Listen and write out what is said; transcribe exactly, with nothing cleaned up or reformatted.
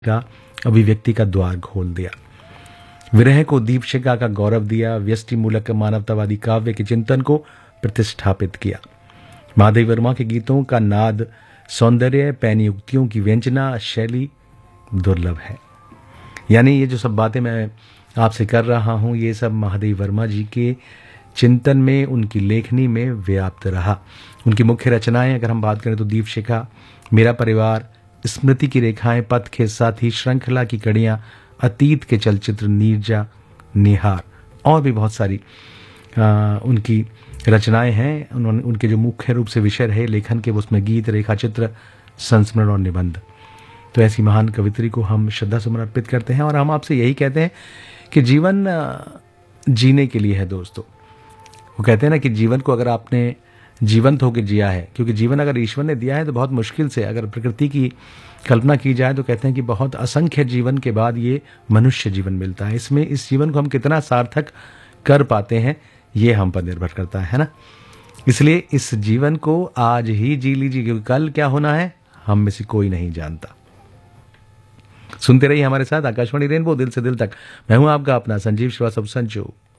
का अभिव्यक्ति का द्वार खोल दिया। विरह को दीपशिखा का गौरव दिया, व्यष्टि मूलक मानवतावादी काव्य के चिंतन को प्रतिष्ठापित किया। माधवी वर्मा के गीतों का नाद, सौंदर्य, पैनी युक्तियों की व्यंजना शैली दुर्लभ है। यानी ये जो सब बातें मैं आपसे कर रहा हूं, ये सब महादेवी वर्मा जी के चिंतन में, उनकी लेखनी में व्याप्त रहा। उनकी मुख्य रचनाएं अगर हम बात करें तो दीपशिखा, मेरा परिवार, स्मृति की रेखाएं, पथ के साथी, श्रृंखला की कड़ियां, अतीत के चलचित्र, नीरजा, निहार और भी बहुत सारी आ, उनकी रचनाएं हैं। उन्होंने उनके जो मुख्य रूप से विषय रहे लेखन के, उसमें गीत, रेखा चित्र, संस्मरण और निबंध। तो ऐसी महान कवित्री को हम श्रद्धा सुमन अर्पित करते हैं और हम आपसे यही कहते हैं कि जीवन जीने के लिए है दोस्तों। वो कहते हैं ना कि जीवन को अगर आपने जीवंत होकर जिया है, क्योंकि जीवन अगर ईश्वर ने दिया है तो बहुत मुश्किल से, अगर प्रकृति की कल्पना की जाए तो कहते हैं कि बहुत असंख्य जीवन के बाद ये मनुष्य जीवन मिलता है। इसमें इस जीवन को हम कितना सार्थक कर पाते हैं ये हम पर निर्भर करता है ना। इसलिए इस जीवन को आज ही जी लीजिए, क्योंकि कल क्या होना है हम में से कोई नहीं जानता। सुनते रहिए हमारे साथ आकाशवाणी रेनबो, दिल से दिल तक। मैं हूं आपका अपना संजीव श्रीवास्तव संजू।